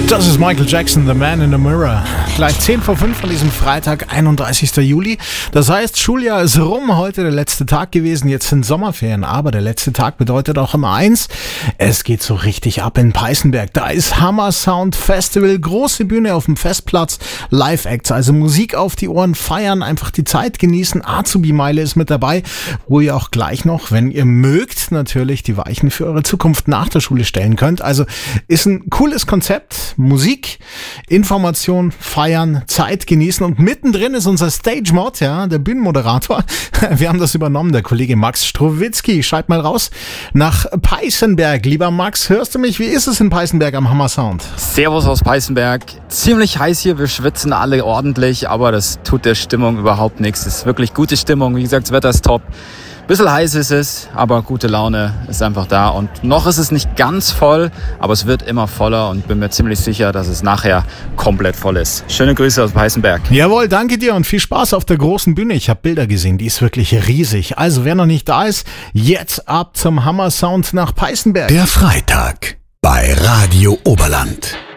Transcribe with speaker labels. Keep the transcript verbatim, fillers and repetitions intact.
Speaker 1: Das ist Michael Jackson, The Man in the Mirror. Gleich zehn vor fünf an diesem Freitag, einunddreißigsten Juli. Das heißt, Schuljahr ist rum, heute der letzte Tag gewesen, jetzt sind Sommerferien. Aber der letzte Tag bedeutet auch immer eins, es geht so richtig ab in Peißenberg. Da ist Hammer Sound Festival, große Bühne auf dem Festplatz, Live-Acts, also Musik auf die Ohren, feiern, einfach die Zeit genießen. Azubi-Meile ist mit dabei, wo ihr auch gleich noch, wenn ihr mögt, natürlich die Weichen für eure Zukunft nach der Schule stellen könnt. Also ist ein cooles Konzept. Musik, Information, feiern, Zeit genießen und mittendrin ist unser Stage-Mod, ja, der Bühnenmoderator. Wir haben das übernommen, der Kollege Max Strowitzki. Schalt mal raus nach Peißenberg. Lieber Max, hörst du mich? Wie ist es in Peißenberg am Hammer Sound?
Speaker 2: Servus aus Peißenberg. Ziemlich heiß hier, wir schwitzen alle ordentlich, aber das tut der Stimmung überhaupt nichts. Es ist wirklich gute Stimmung, wie gesagt, das Wetter ist top. Bisschen heiß ist es, aber gute Laune ist einfach da. Und noch ist es nicht ganz voll, aber es wird immer voller und bin mir ziemlich sicher, dass es nachher komplett voll ist. Schöne Grüße aus Peißenberg.
Speaker 1: Jawohl, danke dir und viel Spaß auf der großen Bühne. Ich habe Bilder gesehen, die ist wirklich riesig. Also wer noch nicht da ist, jetzt ab zum Hammer Sound nach Peißenberg.
Speaker 3: Der Freitag bei Radio Oberland.